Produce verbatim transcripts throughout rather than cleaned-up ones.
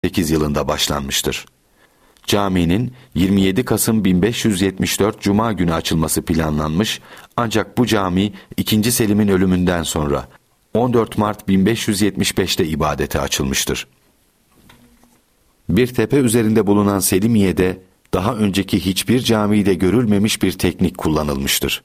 sekiz yılında başlanmıştır. Caminin yirmi yedi Kasım bin beş yüz yetmiş dört Cuma günü açılması planlanmış, ancak bu cami ikinci. Selim'in ölümünden sonra on dört Mart bin beş yüz yetmiş beş'te ibadete açılmıştır. Bir tepe üzerinde bulunan Selimiye'de daha önceki hiçbir camide görülmemiş bir teknik kullanılmıştır.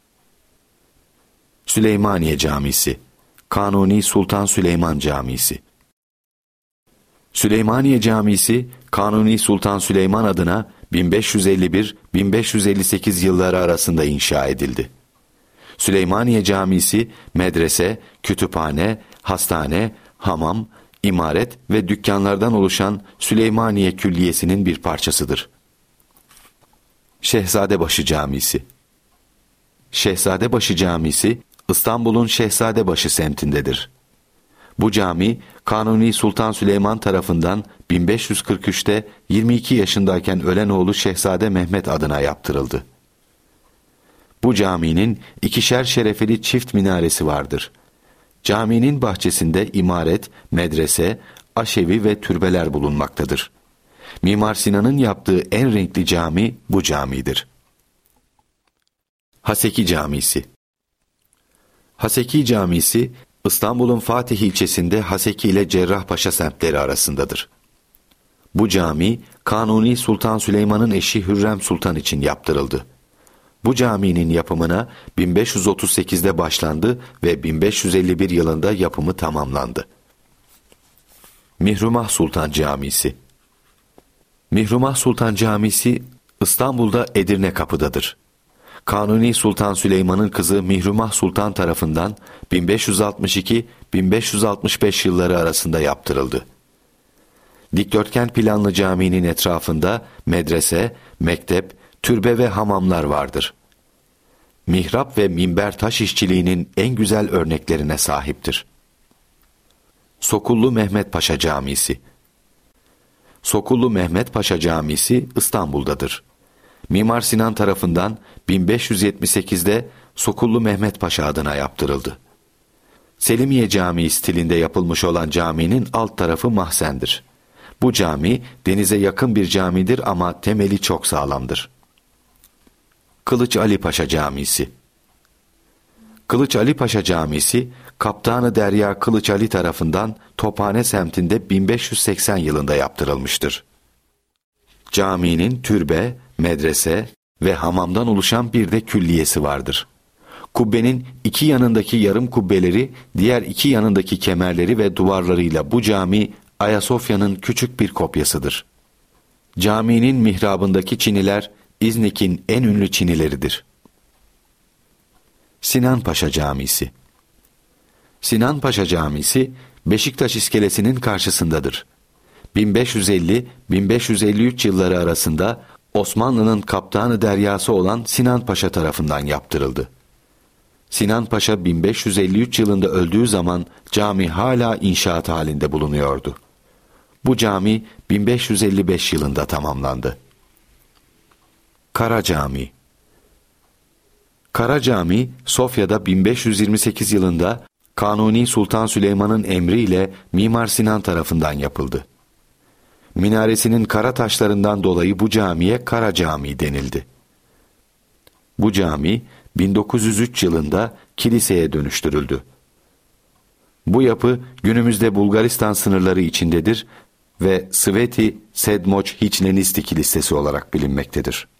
Süleymaniye Camisi, Kanuni Sultan Süleyman Camisi. Süleymaniye Camisi, Kanuni Sultan Süleyman adına bin beş yüz elli bir - bin beş yüz elli sekiz yılları arasında inşa edildi. Süleymaniye Camisi, medrese, kütüphane, hastane, hamam, imaret ve dükkanlardan oluşan Süleymaniye Külliyesi'nin bir parçasıdır. Şehzadebaşı Camisi. Şehzadebaşı Camisi, İstanbul'un Şehzadebaşı semtindedir. Bu cami, Kanuni Sultan Süleyman tarafından bin beş yüz kırk üç'te yirmi iki yaşındayken ölen oğlu Şehzade Mehmet adına yaptırıldı. Bu caminin ikişer şerefeli çift minaresi vardır. Caminin bahçesinde imaret, medrese, aşevi ve türbeler bulunmaktadır. Mimar Sinan'ın yaptığı en renkli cami bu camidir. Haseki Camisi. Haseki Camisi, İstanbul'un Fatih ilçesinde Haseki ile Cerrahpaşa semtleri arasındadır. Bu cami, Kanuni Sultan Süleyman'ın eşi Hürrem Sultan için yaptırıldı. Bu caminin yapımına bin beş yüz otuz sekiz'de başlandı ve bin beş yüz elli bir yılında yapımı tamamlandı. Mihrumah Sultan Camisi. Mihrumah Sultan Camisi, İstanbul'da Edirne Kapı'dadır. Kanuni Sultan Süleyman'ın kızı Mihrumah Sultan tarafından bin beş yüz altmış iki - bin beş yüz altmış beş yılları arasında yaptırıldı. Dikdörtgen planlı caminin etrafında medrese, mektep, türbe ve hamamlar vardır. Mihrap ve minber taş işçiliğinin en güzel örneklerine sahiptir. Sokullu Mehmet Paşa Camisi. Sokullu Mehmet Paşa Camisi İstanbul'dadır. Mimar Sinan tarafından bin beş yüz yetmiş sekiz'de Sokullu Mehmet Paşa adına yaptırıldı. Selimiye Camii stilinde yapılmış olan caminin alt tarafı mahzendir. Bu cami denize yakın bir camidir ama temeli çok sağlamdır. Kılıç Ali Paşa Camisi. Kılıç Ali Paşa Camisi, Kaptanı Derya Kılıç Ali tarafından Tophane semtinde bin beş yüz seksen yılında yaptırılmıştır. Caminin türbe, medrese ve hamamdan oluşan bir de külliyesi vardır. Kubbenin iki yanındaki yarım kubbeleri, diğer iki yanındaki kemerleri ve duvarlarıyla bu cami Ayasofya'nın küçük bir kopyasıdır. Caminin mihrabındaki çiniler İznik'in en ünlü çinileridir. Sinan Paşa Camisi. Sinan Paşa Camisi, Beşiktaş iskelesinin karşısındadır. bin beş yüz elli - bin beş yüz elli üç yılları arasında Osmanlı'nın Kaptanı Deryası olan Sinan Paşa tarafından yaptırıldı. Sinan Paşa bin beş yüz elli üç yılında öldüğü zaman cami hala inşaat halinde bulunuyordu. Bu cami bin beş yüz elli beş yılında tamamlandı. Kara Cami. Kara Cami, Sofya'da bin beş yüz yirmi sekiz yılında Kanuni Sultan Süleyman'ın emriyle Mimar Sinan tarafından yapıldı. Minaresinin kara taşlarından dolayı bu camiye Kara Camii denildi. Bu cami bin dokuz yüz üç yılında kiliseye dönüştürüldü. Bu yapı günümüzde Bulgaristan sınırları içindedir ve Sveti Sedmoç Hiçlenisti Kilisesi olarak bilinmektedir.